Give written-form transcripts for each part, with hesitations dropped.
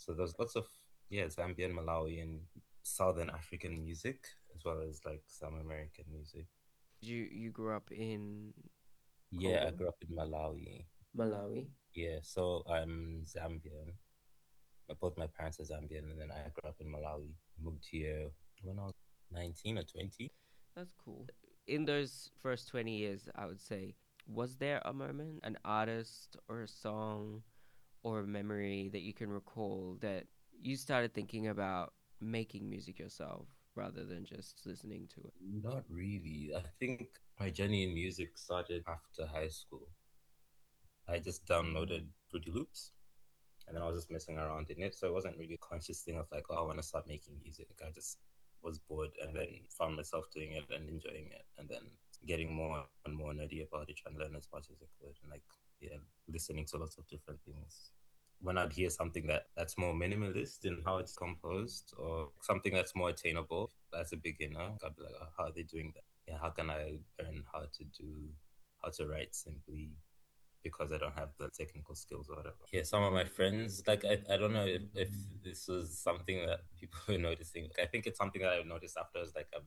So there's lots of Zambian, Malawi, and Southern African music, as well as like some American music. You grew up in Yeah, I Congo, grew up in Malawi. Malawi. Yeah, so I'm Zambian. Both my parents are Zambian, and then I grew up in Malawi. Moved here when I was 19 or 20. That's cool. In those first 20 years, I would say, was there a moment, an artist or a song or a memory that you can recall that you started thinking about making music yourself rather than just listening to it? Not really. I think my journey in music started after high school. I just downloaded Fruity Loops and then I was just messing around in it. So it wasn't really a conscious thing of like, oh, I want to start making music. I just was bored and then found myself doing it and enjoying it and then getting more and more nerdy about it, trying to learn as much as I could and like yeah, listening to lots of different things. When I'd hear something that's more minimalist in how it's composed or something that's more attainable as a beginner, I'd be like, oh, how are they doing that? Yeah, how can I learn how to write simply because I don't have the technical skills or whatever. Yeah, some of my friends, like I don't know if this was something that people were noticing. I think it's something that I noticed after is like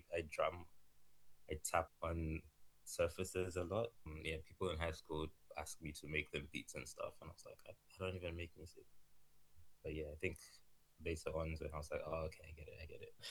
I tap on surfaces a lot. Yeah, people in high school ask me to make them beats and stuff, and I was like, I don't even make music. But yeah, I think later on when I was like, oh okay, I get it.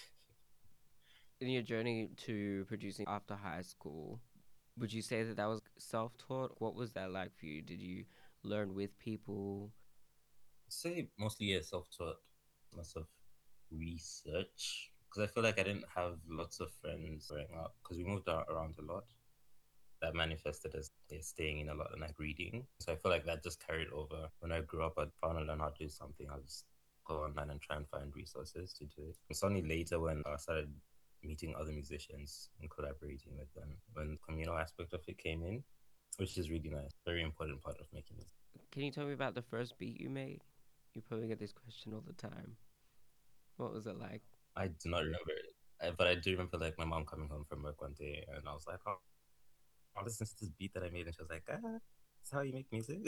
In your journey to producing after high school, would you say that that was self-taught? What was that like for you? Did you learn with people? Say mostly yeah, self-taught, lots of research because I feel like I didn't have lots of friends growing up because we moved around a lot. That manifested as yeah, staying in a lot and like reading. So I feel like that just carried over. When I grew up, I found to learn how to do something. I'll just go online and try and find resources to do it. It's only later when I started meeting other musicians and collaborating with them when the communal aspect of it came in, which is really nice. Very important part of making music. Can you tell me about the first beat you made? You probably get this question all the time. What was it like? I do not remember it, but I do remember like my mom coming home from work one day and I was like, oh, I'll listen to this beat that I made, and she was like, ah, that's how you make music.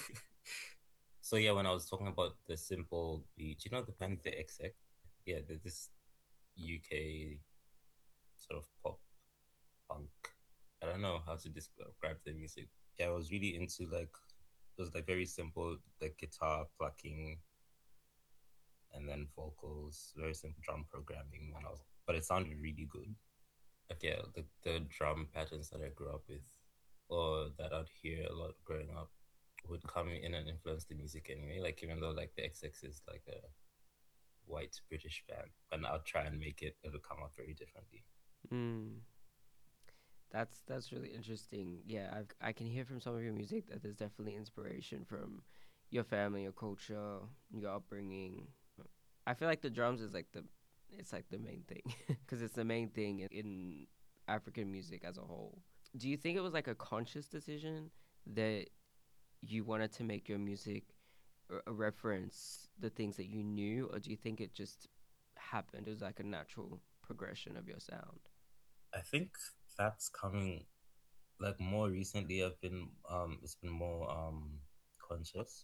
So yeah, when I was talking about the simple beat, you know the band The XX? Yeah, this UK sort of pop punk. I don't know how to describe their music. Yeah, I was really into like it was like very simple, like guitar plucking and then vocals, very simple drum programming when I was, but it sounded really good. Like yeah, the drum patterns that I grew up with, or that I'd hear a lot growing up, would come in and influence the music anyway. Like even though like the XX is like a white British band, and I'll try and make it, it'll come out very differently. Mm, that's really interesting. Yeah, I can hear from some of your music that there's definitely inspiration from your family, your culture, your upbringing. I feel like the drums is like it's like the main thing because it's the main thing in African music as a whole. Do you think it was like a conscious decision that you wanted to make your music reference the things that you knew, or do you think it just happened? It was like a natural progression of your sound. I think that's coming like more recently. I've been it's been more conscious,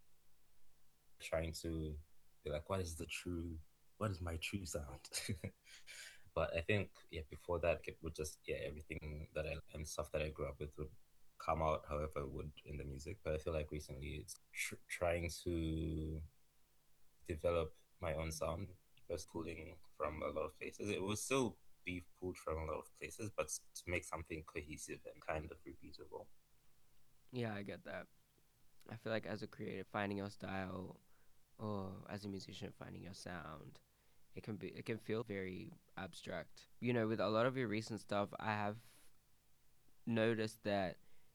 trying to be like, what is my true sound? But I think yeah, before that it would just yeah everything that I and stuff that I grew up with would come out however it would in the music. But I feel like recently it's trying to develop my own sound first pulling from a lot of places. It will still be pulled from a lot of places, but to make something cohesive and kind of repeatable. Yeah, I get that. I feel like as a creative, finding your style, or as a musician, finding your sound, it can feel very abstract. You know, with a lot of your recent stuff, noticed that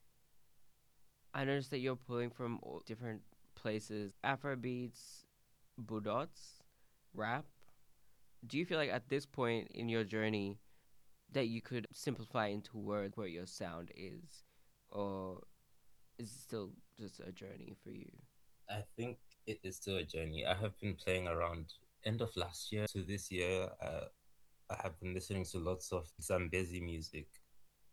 I noticed that you're pulling from all different places: Afro beats, budots, rap. Do you feel like at this point in your journey that you could simplify into words where your sound is, or is it still just a journey for you? I think it is still a journey. I have been playing around end of last year to this year. I have been listening to lots of Zambezi music,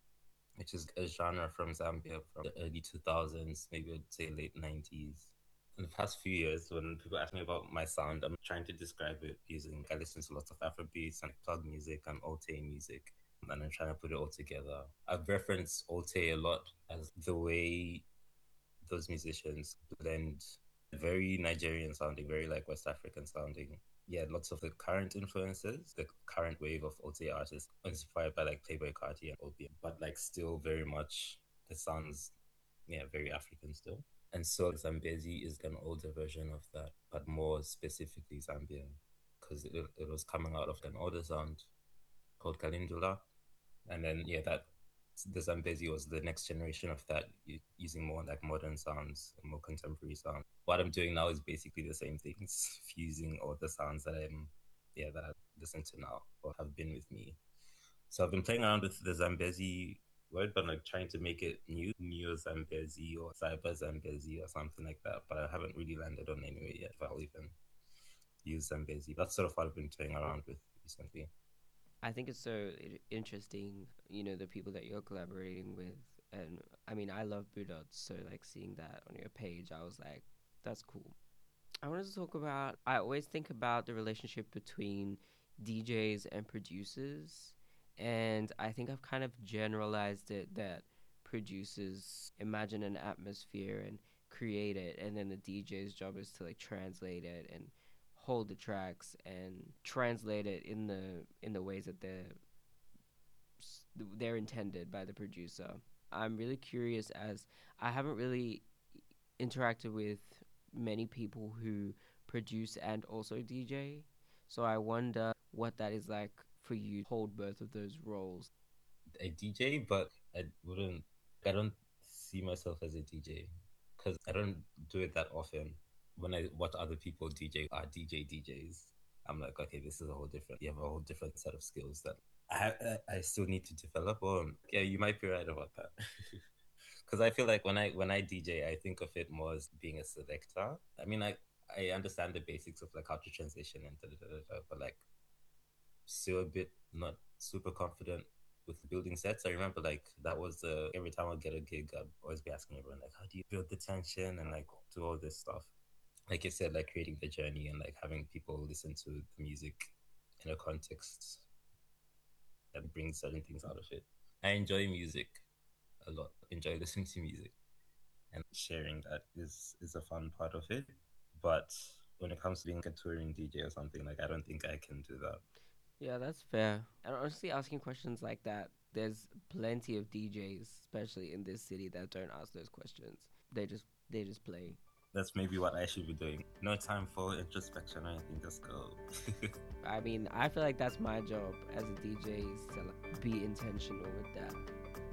which is a genre from Zambia from the early 2000s, maybe I'd say late 90s. in the past few years, when people ask me about my sound, I'm trying to describe it using, I listen to lots of Afrobeats and plug music and Alte music, and I'm trying to put it all together. I've referenced Alte a lot as the way those musicians blend very Nigerian sounding, very like West African sounding. Yeah, lots of the current influences, the current wave of Alte artists, inspired by like Playboy Carti and Obian, but like still very much the sounds, yeah, very African still. And so Zambezi is an older version of that, but more specifically Zambian, because it was coming out of an older sound called Kalindula. And then, yeah, that the Zambezi was the next generation of that, using more like modern sounds and more contemporary sounds. What I'm doing now is basically the same things, fusing all the sounds that I listen to now or have been with me. So I've been playing around with the Zambezi word, but like trying to make it Neo Zambezi or Cyber Zambezi or something like that. But I haven't really landed on anyway yet. If I'll even use Zambezi. That's sort of what I've been playing around with recently. I think it's so interesting, the people that you're collaborating with. And I mean, I love Blue Dots, so like seeing that on your page, I was like, that's cool. I wanted to talk about, I always think about the relationship between DJs and producers. And I think I've kind of generalized it that producers imagine an atmosphere and create it, and then the DJ's job is to like translate it and hold the tracks and translate it in the ways that they're intended by the producer. I'm really curious, as I haven't really interacted with many people who produce and also DJ. So I wonder what that is like for you to hold both of those roles. A DJ, but I don't see myself as a DJ because I don't do it that often. When I watch other people DJ DJs, I'm like, okay, this is a whole different. You have a whole different set of skills that I still need to develop. Or yeah, you might be right about that. Because I feel like when I DJ, I think of it more as being a selector. I mean, I understand the basics of like how to transition and but like still a bit not super confident with building sets. I remember like that was every time I get a gig, I'd always be asking everyone like, how do you build the tension and like do all this stuff? Like you said, like creating the journey and like having people listen to the music in a context that brings certain things out of it. I enjoy music a lot. Enjoy listening to music and sharing that is a fun part of it. But when it comes to being a touring DJ or something, like I don't think I can do that. Yeah, that's fair. And honestly, asking questions like that, there's plenty of DJs, especially in this city, that don't ask those questions. They just play. That's maybe what I should be doing. No time for introspection or anything, just go. I mean, I feel like that's my job as a DJ, is to like, be intentional with that.